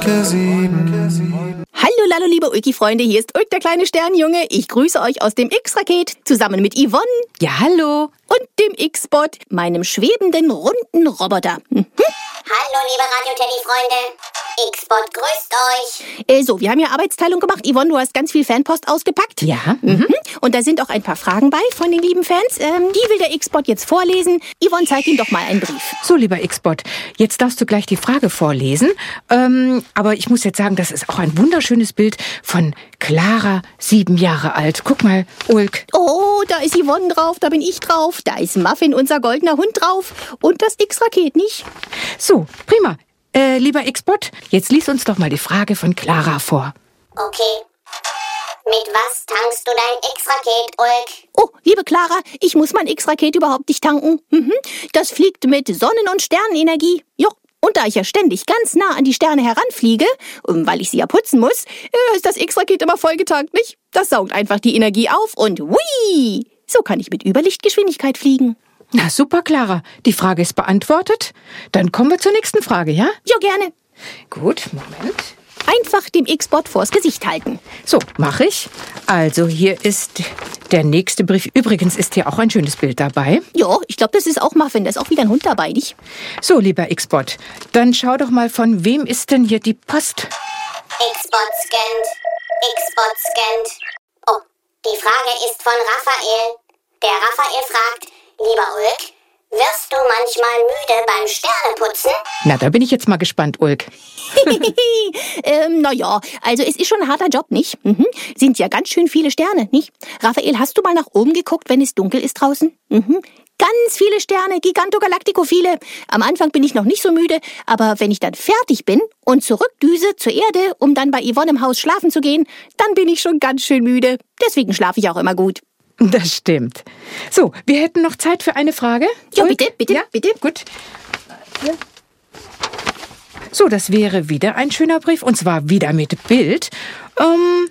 Hallo, hallo, liebe Ulki-Freunde, hier ist Ulk, der kleine Sternjunge. Ich grüße euch aus dem X-Raket, zusammen mit Yvonne. Ja, hallo. Und dem X-Bot, meinem schwebenden, runden Roboter. Hallo, liebe Radio-Teddy-Freunde. X-Bot grüßt euch. So, wir haben ja Arbeitsteilung gemacht. Yvonne, du hast ganz viel Fanpost ausgepackt. Ja. Und da sind auch ein paar Fragen bei von den lieben Fans. Die will der X-Bot jetzt vorlesen. Yvonne, zeig ihm doch mal einen Brief. So, lieber X-Bot, jetzt darfst du gleich die Frage vorlesen. Aber ich muss jetzt sagen, das ist auch ein wunderschönes Bild von Clara, 7 Jahre alt. Guck mal, Ulk. Oh, da ist Yvonne drauf, da bin ich drauf. Da ist Muffin, unser goldener Hund, drauf. Und das X-Raket nicht. So, prima. Lieber X-Bot, jetzt lies uns doch mal die Frage von Clara vor. Okay. Mit was tankst du dein X-Raket, Ulk? Oh, liebe Clara, ich muss mein X-Raket überhaupt nicht tanken. Das fliegt mit Sonnen- und Sternenenergie. Jo. Und da ich ja ständig ganz nah an die Sterne heranfliege, weil ich sie ja putzen muss, ist das X-Raket immer vollgetankt, nicht? Das saugt einfach die Energie auf und wui! So kann ich mit Überlichtgeschwindigkeit fliegen. Na super, Clara. Die Frage ist beantwortet. Dann kommen wir zur nächsten Frage, ja? Jo, gerne. Gut, Moment. Einfach dem X-Bot vors Gesicht halten. So, mache ich. Also hier ist der nächste Brief. Übrigens ist hier auch ein schönes Bild dabei. Jo, ich glaube, das ist auch Muffin. Da ist auch wieder ein Hund dabei, nicht? So, lieber X-Bot, dann schau doch mal, von wem ist denn hier die Post? X-Bot scannt. X-Bot scannt. Oh, die Frage ist von Raphael. Der Raphael fragt, lieber Ulk, wirst du manchmal müde beim Sterneputzen? Na, da bin ich jetzt mal gespannt, Ulk. Naja, also es ist schon ein harter Job, nicht? Sind ja ganz schön viele Sterne, nicht? Raphael, hast du mal nach oben geguckt, wenn es dunkel ist draußen? Ganz viele Sterne, Gigantogalactico viele. Am Anfang bin ich noch nicht so müde, aber wenn ich dann fertig bin und zurückdüse zur Erde, um dann bei Yvonne im Haus schlafen zu gehen, dann bin ich schon ganz schön müde. Deswegen schlafe ich auch immer gut. Das stimmt. So, wir hätten noch Zeit für eine Frage. Ja, Ulk? bitte. Gut. Ja. So, das wäre wieder ein schöner Brief, und zwar wieder mit Bild.